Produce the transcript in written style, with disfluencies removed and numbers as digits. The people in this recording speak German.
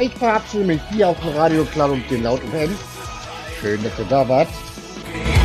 ich verabschiede mich hier auf dem Radio Klar und den Laut und Hemd. Schön, dass ihr da wart.